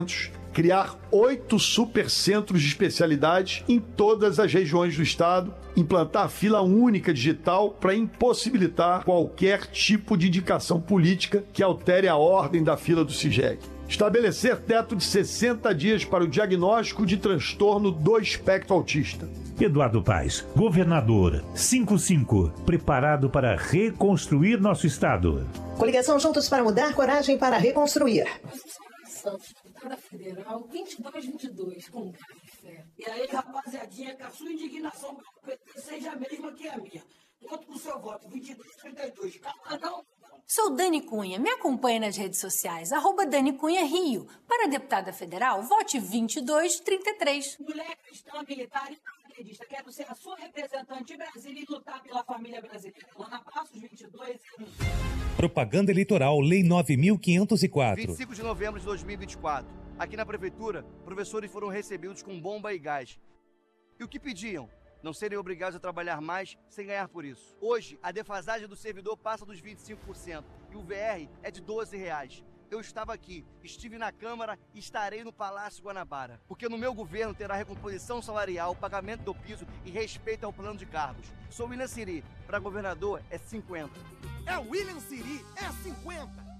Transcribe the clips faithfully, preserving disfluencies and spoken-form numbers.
criar oito supercentros de especialidades em todas as regiões do estado, implantar fila única digital para impossibilitar qualquer tipo de indicação política que altere a ordem da fila do SIGEG. Estabelecer teto de sessenta dias para o diagnóstico de transtorno do espectro autista. Eduardo Paes, governador, cinquenta e cinco, preparado para reconstruir nosso estado. Coligação Juntos para Mudar, coragem para reconstruir. Deputada Federal vinte e dois vinte e dois, com fé. E aí, rapaziadinha, que a sua indignação para o P T seja a mesma que a minha. Conto com o seu voto, vinte e dois trinta e dois. Calma, não? Sou Dani Cunha. Me acompanhe nas redes sociais, arroba Dani Cunha Rio. Para deputada federal, vote vinte e dois trinta e três. Mulher cristã, militar e paraquedista. Quero ser a sua representante em Brasília e lutar pela família brasileira. Lana Passos, vinte e dois. Propaganda Eleitoral, Lei nove mil quinhentos e quatro. vinte e cinco de novembro de dois mil e vinte e quatro. Aqui na Prefeitura, professores foram recebidos com bomba e gás. E o que pediam? Não serem obrigados a trabalhar mais sem ganhar por isso. Hoje, a defasagem do servidor passa dos vinte e cinco por cento e o V R é de doze reais. Eu estava aqui, estive na Câmara e estarei no Palácio Guanabara. Porque no meu governo terá recomposição salarial, pagamento do piso e respeito ao plano de cargos. Sou William Siri, para governador é cinquenta. É William Siri, é cinquenta.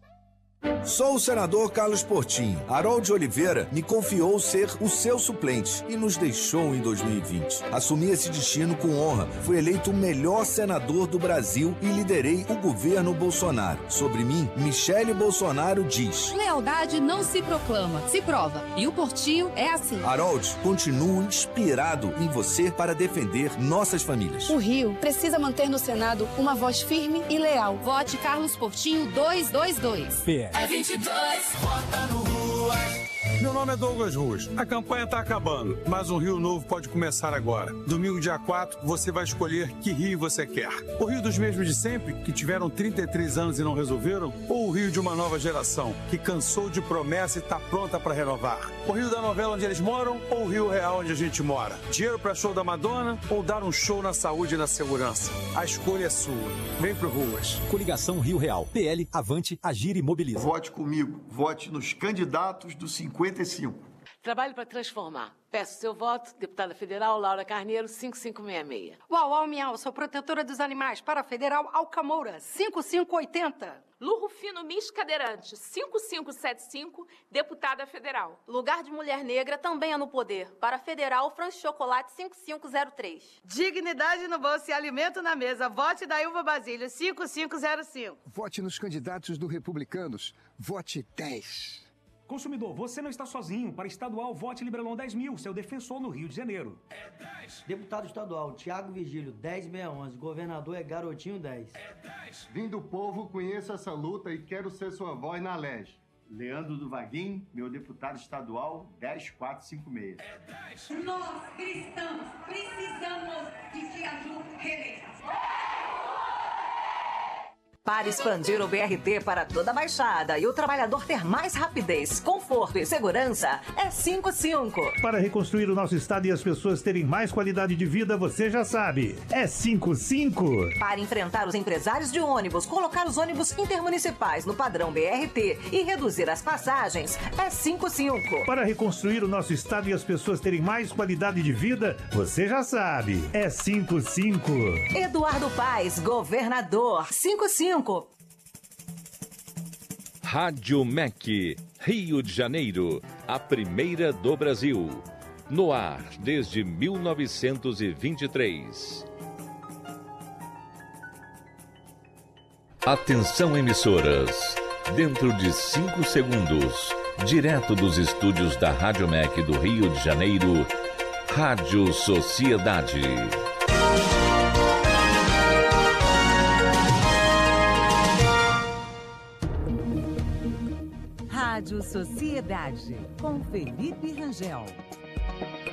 Sou o senador Carlos Portinho. Harold de Oliveira me confiou ser o seu suplente e nos deixou em dois mil e vinte. Assumi esse destino com honra. Fui eleito o melhor senador do Brasil e liderei o governo Bolsonaro. Sobre mim, Michele Bolsonaro diz: lealdade não se proclama, se prova. E o Portinho é assim. Harold, continuo inspirado em você para defender nossas famílias. O Rio precisa manter no Senado uma voz firme e leal. Vote Carlos Portinho duzentos e vinte e dois. P É vinte e dois, vota no Ruas. Meu nome é Douglas Ruas. A campanha está acabando, mas um Rio novo pode começar agora. Domingo, dia quatro, você vai escolher que Rio você quer. O Rio dos mesmos de sempre, que tiveram trinta e três anos e não resolveram? Ou o Rio de uma nova geração, que cansou de promessa e está pronta para renovar? O Rio da novela onde eles moram ou o Rio real onde a gente mora? Dinheiro para show da Madonna ou dar um show na saúde e na segurança? A escolha é sua. Vem pro Ruas. Coligação Rio Real. P L, Avante, Agir e Mobiliza. Vote comigo. Vote nos candidatos do cinquenta e cinco. Trabalho para transformar. Peço seu voto, deputada federal Laura Carneiro, cinco cinco seis seis. Uau, uau, miau, sou protetora dos animais. Para a federal Alcamoura, cinco cinco oito zero. Lu Rufino Miss Cadeirante, cinco cinco sete cinco, deputada federal. Lugar de mulher negra também é no poder. Para a federal, Franz Chocolate, cinco cinco zero três. Dignidade no bolso e alimento na mesa. Vote da Ilva Basílio, cinco cinco zero cinco. Vote nos candidatos do Republicanos. Vote dez. Consumidor, você não está sozinho. Para estadual, vote Librelon dez mil, seu defensor no Rio de Janeiro. É dez. Deputado estadual, Tiago Vigílio, dez seis onze. Governador é Garotinho, dez. É dez. Vim do povo, conheço essa luta e quero ser sua voz na L E G. Leandro do Vaguinho, meu deputado estadual, dez quatro cinco seis. É dez. Nós, cristãos, precisamos de que a Ju reeleja. Para expandir o B R T para toda a Baixada e o trabalhador ter mais rapidez, conforto e segurança, é cinquenta e cinco. Para reconstruir o nosso estado e as pessoas terem mais qualidade de vida, você já sabe, é cinquenta e cinco. Para enfrentar os empresários de ônibus, colocar os ônibus intermunicipais no padrão B R T e reduzir as passagens, é cinquenta e cinco. Para reconstruir o nosso estado e as pessoas terem mais qualidade de vida, você já sabe, é cinquenta e cinco. Eduardo Paes, governador, cinquenta e cinco. Rádio M E C, Rio de Janeiro, a primeira do Brasil. No ar desde mil novecentos e vinte e três. Atenção, emissoras. Dentro de cinco segundos, direto dos estúdios da Rádio M E C do Rio de Janeiro, Rádio Sociedade. Rádio Sociedade, com Felipe Rangel.